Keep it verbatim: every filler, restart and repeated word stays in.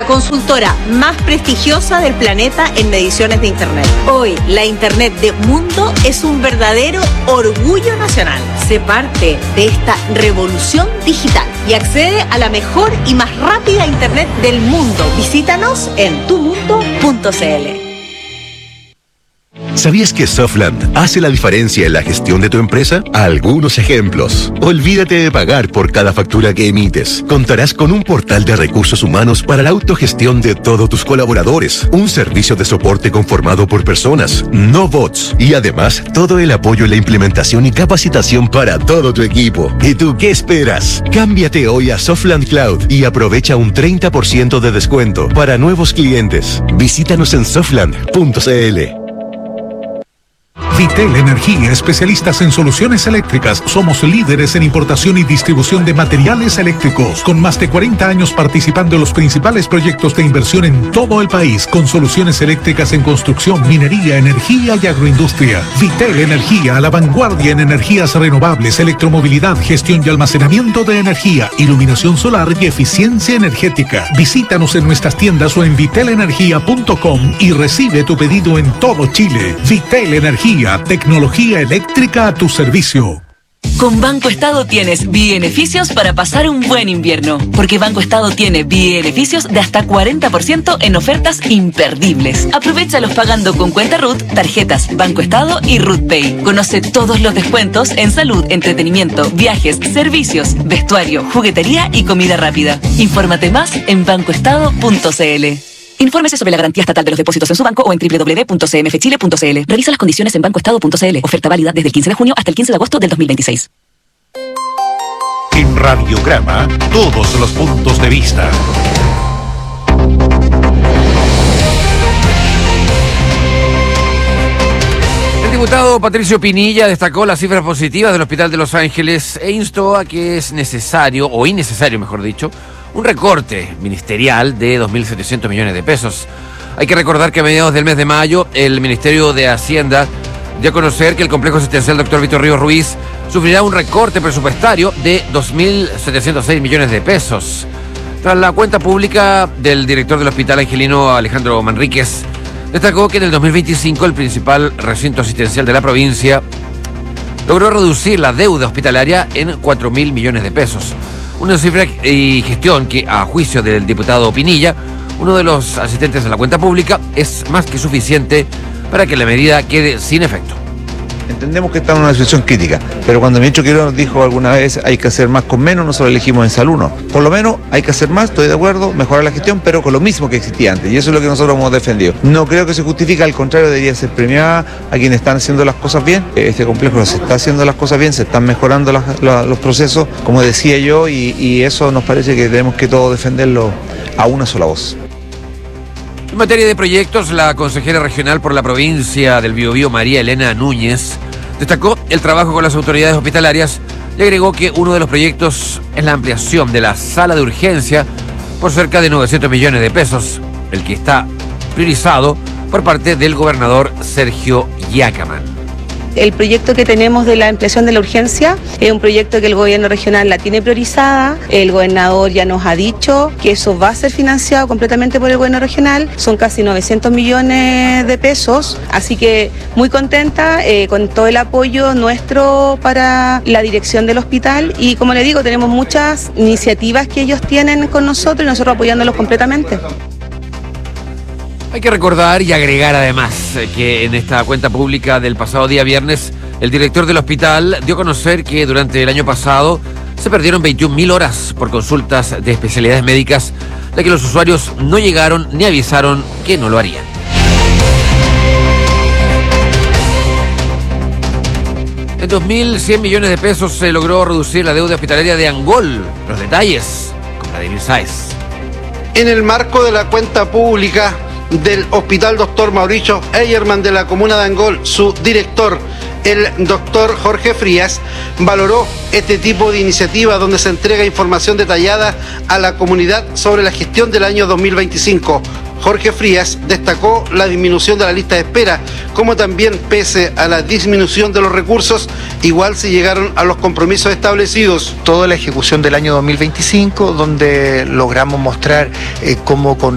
consultora más prestigiosa del planeta en mediciones de Internet. Hoy, la Internet de Mundo es un verdadero orgullo nacional. Sé parte de esta revolución digital y accede a la mejor y más rápida Internet del mundo. Visítanos en tu mundo punto c l. ¿Sabías que Softland hace la diferencia en la gestión de tu empresa? Algunos ejemplos. Olvídate de pagar por cada factura que emites. Contarás con un portal de recursos humanos para la autogestión de todos tus colaboradores. Un servicio de soporte conformado por personas, no bots. Y además, todo el apoyo en la implementación y capacitación para todo tu equipo. ¿Y tú qué esperas? Cámbiate hoy a Softland Cloud y aprovecha un treinta por ciento de descuento para nuevos clientes. Visítanos en softland punto c l. Vitel Energía, especialistas en soluciones eléctricas. Somos líderes en importación y distribución de materiales eléctricos, con más de cuarenta años participando en los principales proyectos de inversión en todo el país, con soluciones eléctricas en construcción, minería, energía y agroindustria. Vitel Energía, a la vanguardia en energías renovables, electromovilidad, gestión y almacenamiento de energía, iluminación solar y eficiencia energética. Visítanos en nuestras tiendas o en vitel energía punto com y recibe tu pedido en todo Chile. Vitel Energía, tecnología eléctrica a tu servicio. Con Banco Estado tienes beneficios para pasar un buen invierno, porque Banco Estado tiene beneficios de hasta cuarenta por ciento en ofertas imperdibles. Aprovéchalos pagando con cuenta R U T, tarjetas Banco Estado y R U T Pay. Conoce todos los descuentos en salud, entretenimiento, viajes, servicios, vestuario, juguetería y comida rápida. Infórmate más en banco estado punto c l. Infórmese sobre la garantía estatal de los depósitos en su banco o en doble u doble u doble u punto c m f chile punto c l. Revisa las condiciones en banco estado punto c l. Oferta válida desde el quince de junio hasta el quince de agosto del dos mil veintiséis. En Radiograma, todos los puntos de vista. El diputado Patricio Pinilla destacó las cifras positivas del Hospital de Los Ángeles e instó a que es necesario, o innecesario mejor dicho, un recorte ministerial de dos mil setecientos millones de pesos. Hay que recordar que a mediados del mes de mayo el Ministerio de Hacienda dio a conocer que el complejo asistencial doctor Víctor Ríos Ruiz sufrirá un recorte presupuestario de dos mil setecientos seis millones de pesos. Tras la cuenta pública del director del hospital angelino Alejandro Manríquez, destacó que en el dos mil veinticinco el principal recinto asistencial de la provincia logró reducir la deuda hospitalaria en cuatro mil millones de pesos. Una cifra y gestión que, a juicio del diputado Pinilla, uno de los asistentes a la cuenta pública, es más que suficiente para que la medida quede sin efecto. Entendemos que estamos en una situación crítica, pero cuando el ministro Quirós dijo alguna vez hay que hacer más con menos, nosotros elegimos en salud, no. Por lo menos hay que hacer más, estoy de acuerdo, mejorar la gestión, pero con lo mismo que existía antes, y eso es lo que nosotros hemos defendido. No creo que se justifique, al contrario, debería ser premiada a quienes están haciendo las cosas bien. Este complejo se está haciendo las cosas bien, se están mejorando las, la, los procesos, como decía yo, y, y eso nos parece que tenemos que todos defenderlo a una sola voz. En materia de proyectos, la consejera regional por la provincia del Biobío, María Elena Núñez, destacó el trabajo con las autoridades hospitalarias y agregó que uno de los proyectos es la ampliación de la sala de urgencia por cerca de novecientos millones de pesos, el que está priorizado por parte del gobernador Sergio Yacamán. El proyecto que tenemos de la ampliación de la urgencia es un proyecto que el gobierno regional la tiene priorizada. El gobernador ya nos ha dicho que eso va a ser financiado completamente por el gobierno regional. Son casi novecientos millones de pesos, así que muy contenta eh, con todo el apoyo nuestro para la dirección del hospital. Y como le digo, tenemos muchas iniciativas que ellos tienen con nosotros y nosotros apoyándolos completamente. Hay que recordar y agregar además que en esta cuenta pública del pasado día viernes, el director del hospital dio a conocer que durante el año pasado se perdieron veintiún mil horas por consultas de especialidades médicas, de que los usuarios no llegaron ni avisaron que no lo harían. En dos mil cien millones de pesos se logró reducir la deuda hospitalaria de Angol. Los detalles con Vladimir Sáez. En el marco de la cuenta pública del Hospital Doctor Mauricio Eyerman de la comuna de Angol, su director, el doctor Jorge Frías, valoró este tipo de iniciativa donde se entrega información detallada a la comunidad sobre la gestión del año dos mil veinticinco. Jorge Frías destacó la disminución de la lista de espera, como también, pese a la disminución de los recursos, igual se llegaron a los compromisos establecidos. Toda la ejecución del año dos mil veinticinco, donde logramos mostrar eh, cómo con